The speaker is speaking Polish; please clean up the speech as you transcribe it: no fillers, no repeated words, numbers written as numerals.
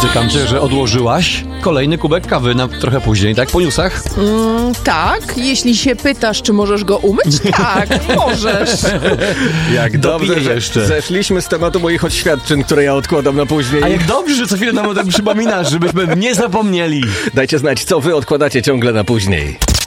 Stykam się, że odłożyłaś kolejny kubek kawy na trochę później, tak? Po newsach? Tak, jeśli się pytasz, czy możesz go umyć, tak, możesz. Jak dobrze, Dopiję że jeszcze. zeszliśmy z tematu moich oświadczeń, które ja odkładam na później. A jak dobrze, że co chwilę nam o tym przypominasz, żebyśmy nie zapomnieli. Dajcie znać, co wy odkładacie ciągle na później.